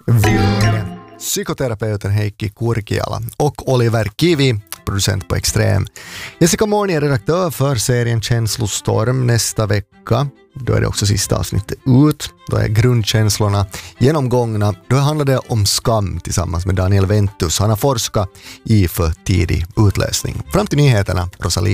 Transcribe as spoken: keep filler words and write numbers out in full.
Ville, psykoterapeuten Heikki Kurkiala och Oliver Kivi, producent på Extrem. Jessica Morni är redaktör för serien Känslostorm. Nästa vecka, då är det också sista avsnittet ut. Då är grundkänslorna genomgångna. Då handlar det om skam tillsammans med Daniel Ventus. Han har forskat i för tidig utlösning. Fram till nyheterna, Rosalie.